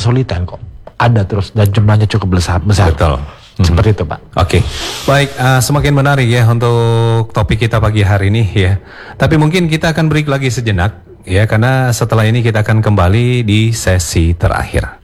kesulitan kok. Ada terus dan jumlahnya cukup besar. Betul. Seperti itu, Pak. Oke, baik, semakin menarik ya untuk topik kita pagi hari ini ya. Tapi mungkin kita akan break lagi sejenak ya, karena setelah ini kita akan kembali di sesi terakhir.